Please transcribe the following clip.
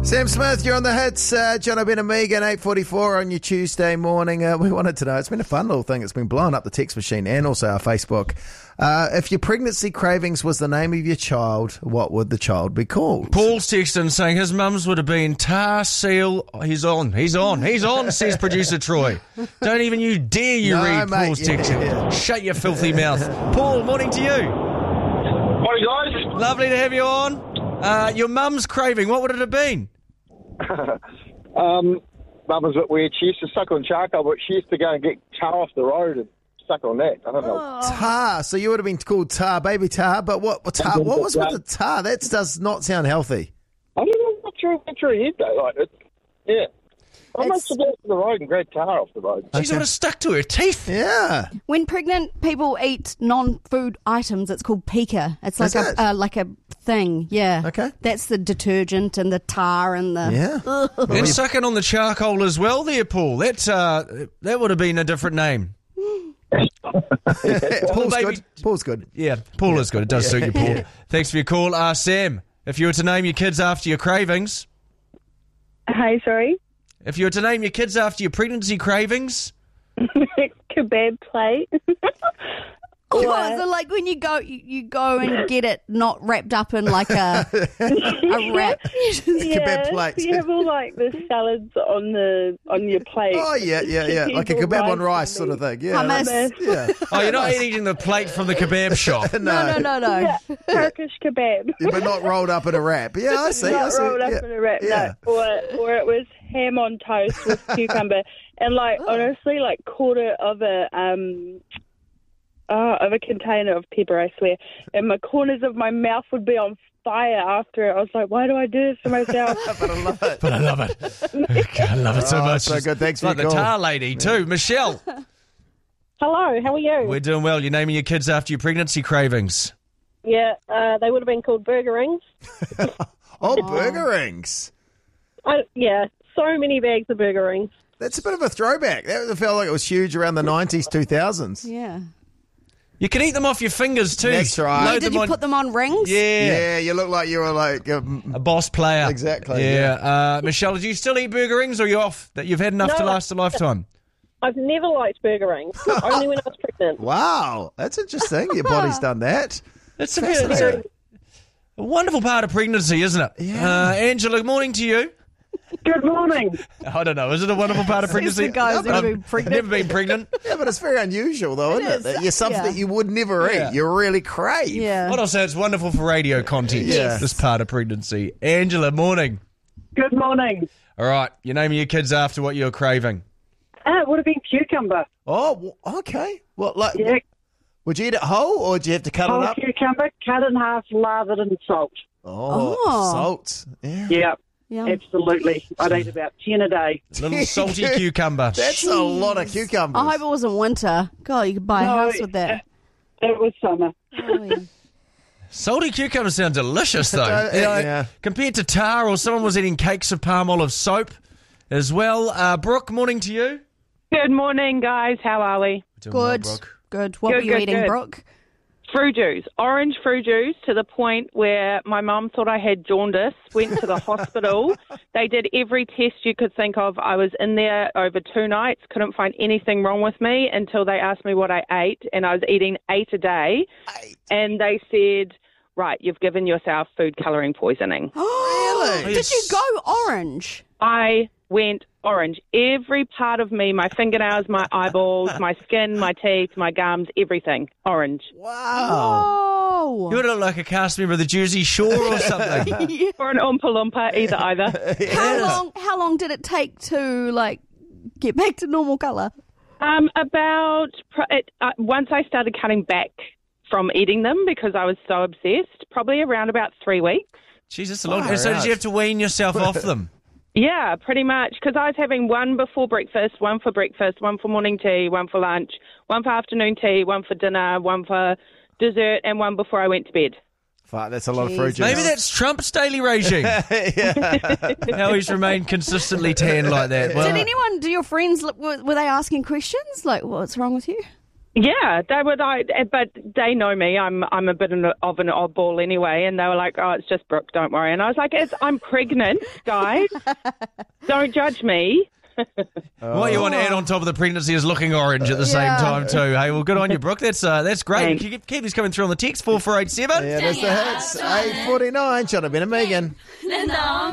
Sam Smith, you're on the hits. John O'Ben and Megan, 8:44 on your Tuesday morning. We wanted to know, it's been a fun little thing. It's been blowing up the text machine and also our Facebook. If your pregnancy cravings was the name of your child, what would the child be called? Paul's texting saying his mum's would have been Tar Seal. He's on, says producer Troy. Don't even you dare read mate, Paul's texting. yeah. Shut your filthy mouth. Paul, morning to you. Morning, guys. Lovely to have you on. Your mum's craving, what would it have been? Mum was a bit weird. She used to suck on charcoal, but she used to go and get tar off the road and suck on that. I don't know. Tar. So you would have been called Tar, baby Tar. But what tar? What was with the tar? That does not sound healthy. I don't know what you did though. Like, yeah. I must have gone to the road and grabbed tar off the road. She's sort of stuck to her teeth. Yeah. When pregnant people eat non-food items, it's called pica. It's like like a thing. Yeah. Okay. That's the detergent and the tar and the. Yeah. And sucking on the charcoal as well there, Paul. That would have been a different name. Paul's baby. good. Paul's good. Yeah, Paul is good. It does suit you, Paul. Thanks for your call. Sam, if you were to name your kids after your cravings... Hey, sorry? If you were to name your kids after your pregnancy cravings... Kebab plate. Oh, so like when you go and get it not wrapped up in like a wrap. Kebab plates. So you have all like the salads on your plate. Oh, yeah. Like a kebab on rice sort of thing. Yeah. Hummus. Yeah. Oh, you're not eating the plate from the kebab shop. No. No. Yeah, Turkish kebab. Yeah, but not rolled up in a wrap. Yeah, I see. Not rolled up in a wrap, Yeah. no. Or it was ham on toast with cucumber. And like honestly, like quarter of a container of pepper, I swear. And my corners of my mouth would be on fire after it. I was like, why do I do this to myself? But I love it. But I love it. I love it so much. So good. Thanks for like your the call. tar lady too. Michelle, Hello, how are you? we're doing well. You're naming your kids after your pregnancy cravings. Yeah, they would have been called burger rings. Oh, burger rings. Yeah, so many bags of burger rings. That's a bit of a throwback. That felt like it was huge around the 90s, 2000s. Yeah. You can eat them off your fingers too. That's right. Load Did them you on- put them on rings? Yeah, you look like you were like... A boss player. Exactly, Yeah. Michelle, do you still eat burger rings or are you off? That you've had enough to last a lifetime? I've never liked burger rings, only when I was pregnant. wow, that's interesting. Your body's done that. It's a wonderful part of pregnancy, isn't it? Yeah. Angela, morning to you. Good morning. I don't know. Is it a wonderful part of pregnancy? the guy who's never been pregnant. Never been pregnant. Yeah, but it's very unusual, though, isn't it? is. That you're something Yeah. that you would never Yeah. eat. You really crave. Yeah. What I'll say, it's wonderful for radio content, Yes. this part of pregnancy. Angela, morning. Good morning. All right, you're naming your kids after what you're craving. It would have been cucumber. Oh, okay. Well, like, Yeah, would you eat it whole, or do you have to cut whole it up? cucumber, cut in half, lathered in salt. Oh, Oh. salt. Yeah. Yeah, Yeah. absolutely. I'd eat about 10 a day. Little salty cucumber. That's a lot of cucumbers. I hope it wasn't winter. God, you could buy a house with that. It was summer. Oh, yeah. Salty cucumbers sound delicious, though. Yeah. Compared to tar, or someone was eating cakes of palm olive soap as well. Brooke, morning to you. Good morning, guys. How are we? Doing well, Good. Brooke. Good. What were you Good, eating, good. Brooke? Fruit juice, orange fruit juice, to the point where my mum thought I had jaundice, went to the hospital. They did every test you could think of. I was in there over 2 nights, couldn't find anything wrong with me until they asked me what I ate, and I was eating 8 a day. And they said, right, you've given yourself food colouring poisoning. Really? Did you go orange? I went orange. Every part of me, my fingernails, my eyeballs, my skin, my teeth, my gums, everything, orange. Wow. Oh. You would look like a cast member of the Jersey Shore or something. Or an Oompa Loompa, either. How long did it take to like get back to normal colour? Once I started cutting back from eating them because I was so obsessed, probably around about 3 weeks. Jesus, a long. So did you have to wean yourself off them? Yeah, pretty much, because I was having one before breakfast, one for breakfast, one for morning tea, one for lunch, one for afternoon tea, one for dinner, one for dessert, and one before I went to bed. Fuck, that's a lot of fruit juice. Maybe that's Trump's daily regime. How he's remained consistently tan like that. Well, Do your friends, were they asking questions? Like, what's wrong with you? Yeah, they were like, but they know me. I'm a bit of an oddball anyway, and they were like, "Oh, it's just Brooke, don't worry." And I was like, "I'm pregnant, guys. Don't judge me." What you want to add on top of the pregnancy is looking orange at the same time too. Hey, well, good on you, Brooke. That's great. Thanks. Keep these coming through on the text 4487. Yeah, that's the hits. 8:49. John Ben and Megan.